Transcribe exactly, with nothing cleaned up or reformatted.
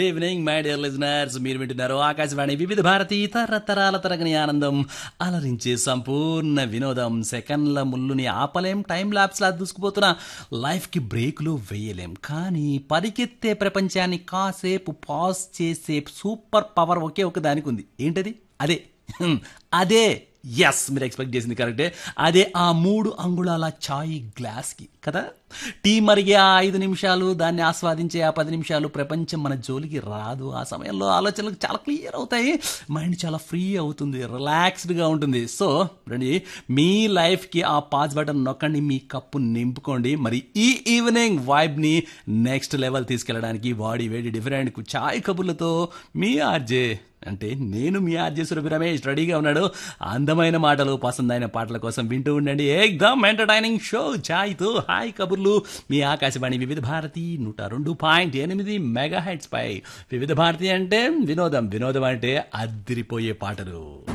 Evening my dear listeners, మీరు వింటున్నారు ఆకాశవాణి వివిధ భారతి తరతరాల తరగని ఆనందం అలరించే సంపూర్ణ వినోదం. సెకండ్ల ముళ్ళుని ఆపలేం, టైం ల్యాప్స్ లా దూసుకుపోతున్న లైఫ్ కి బ్రేకులు వేయలేం, కానీ పరిగెత్తే ప్రపంచాన్ని కాసేపు పాజ్ చేసే సూపర్ పవర్ ఒకే ఒక దానికి ఉంది. ఏంటది? అదే హ్మ్, అదే ఎస్, మీరు ఎక్స్పెక్ట్ చేసింది కరెక్టే. అదే ఆ మూడు అంగుళాల చాయ్ గ్లాస్కి కదా. టీ మరిగే ఆ ఐదు నిమిషాలు, దాన్ని ఆస్వాదించే ఆ పది నిమిషాలు ప్రపంచం మన జోలికి రాదు. ఆ సమయంలో ఆలోచనలు చాలా క్లియర్ అవుతాయి, మైండ్ చాలా ఫ్రీ అవుతుంది, రిలాక్స్డ్గా ఉంటుంది. సో రండి, మీ లైఫ్కి ఆ పాజ్ బటన్ నొక్కండి, మీ కప్పు నింపుకోండి. మరి ఈ ఈవినింగ్ వైబ్ని నెక్స్ట్ లెవెల్ తీసుకెళ్ళడానికి వాడి వేడి డిఫరెంట్ చాయ్ కబుర్లతో మీ ఆర్జే అంటే నేను మీ ఆర్జే సురభి రమేష్ రెడీగా ఉన్నాడు. అందమైన మాటలు, పసందైన పాటల కోసం వింటూ ఉండండి ఏకదమ్ ఎంటర్టైనింగ్ షో చాయ్తో హాయ్ కబుర్లు. మీ ఆకాశవాణి వివిధ భారతి నూట రెండు పాయింట్ ఎనిమిది మెగా హెడ్స్ పై. వివిధ భారతి అంటే వినోదం, వినోదం అంటే అద్దిరిపోయే పాటలు.